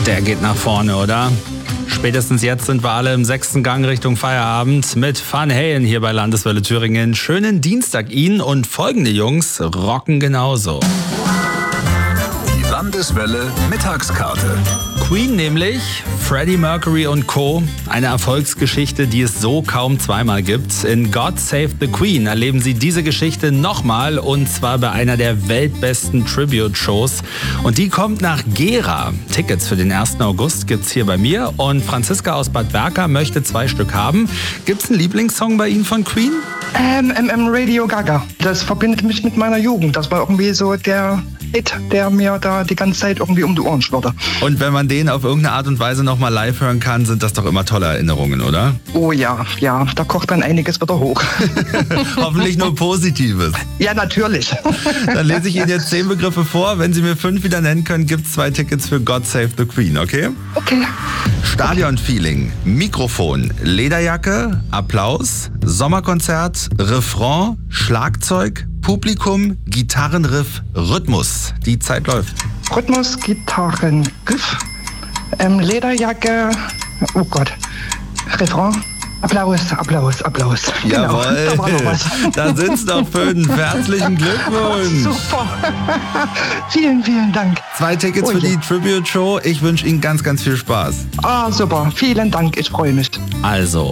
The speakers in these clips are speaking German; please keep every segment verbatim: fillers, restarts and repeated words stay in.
Der geht nach vorne, oder? Spätestens jetzt sind wir alle im sechsten Gang Richtung Feierabend mit Van Halen hier bei Landeswelle Thüringen. Schönen Dienstag Ihnen und folgende Jungs rocken genauso. Die Landeswelle Mittagskarte. Queen nämlich, Freddie Mercury und Co. Eine Erfolgsgeschichte, die es so kaum zweimal gibt. In God Save the Queen erleben Sie diese Geschichte nochmal und zwar bei einer der weltbesten Tribute-Shows. Und die kommt nach Gera. Tickets für den ersten August gibt's hier bei mir und Franziska aus Bad Berka möchte zwei Stück haben. Gibt's einen Lieblingssong bei Ihnen von Queen? Ähm, ähm, ähm, Radio Gaga. Das verbindet mich mit meiner Jugend. Das war irgendwie so der Hit, der mir da die ganze Zeit irgendwie um die Ohren schwirrte. Und wenn man den auf irgendeine Art und Weise nochmal live hören kann, sind das doch immer tolle Erinnerungen, oder? Oh ja, ja, da kocht dann einiges wieder hoch. Hoffentlich nur Positives. Ja, natürlich. Dann lese ich Ihnen jetzt zehn Begriffe vor. Wenn Sie mir fünf wieder nennen können, gibt es zwei Tickets für God Save the Queen, okay? Okay. Stadionfeeling, Mikrofon, Lederjacke, Applaus, Sommerkonzert, Refrain, Schlagzeug, Publikum, Gitarrenriff, Rhythmus. Die Zeit läuft. Rhythmus, Gitarren, Riff, ähm, Lederjacke, oh Gott, Refrain, Applaus, Applaus, Applaus. Jawohl, genau, da war noch was. Da sind's noch fünf. Herzlichen Glückwunsch. Super. Vielen, vielen Dank. Zwei Tickets Oh, für ja. die Tribute-Show. Ich wünsche Ihnen ganz, ganz viel Spaß. Ah, super. Vielen Dank. Ich freue mich. Also,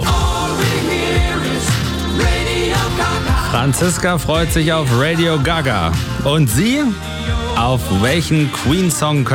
Franziska freut sich auf Radio Gaga. Und Sie? Auf welchen Queen-Song können